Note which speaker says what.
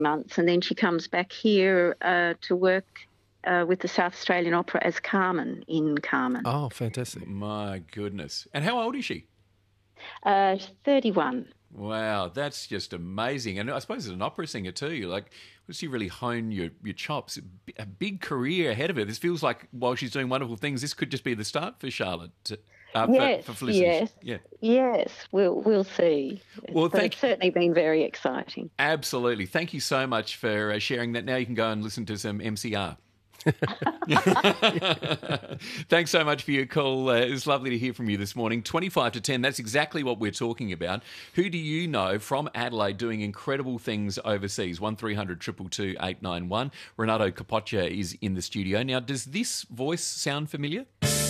Speaker 1: months, and then she comes back here to work with the South Australian Opera as Carmen in Carmen.
Speaker 2: Oh, fantastic.
Speaker 3: My goodness. And how old is she?
Speaker 1: 31.
Speaker 3: Wow, that's just amazing. And I suppose as an opera singer too, does she really hone your chops? A big career ahead of her. This feels like while she's doing wonderful things, this could just be the start for Charlotte.
Speaker 1: Yes,
Speaker 3: for Felicity.
Speaker 1: Yes, we'll see.
Speaker 3: Well,
Speaker 1: it's certainly been very exciting.
Speaker 3: Absolutely. Thank you so much for sharing that. Now you can go and listen to some MCR. Thanks so much for your call. It was lovely to hear from you this morning. 25 to 10, that's exactly what we're talking about. Who do you know from Adelaide doing incredible things overseas? 1300 222 891. Renato Capoccia is in the studio. Now, does this voice sound familiar?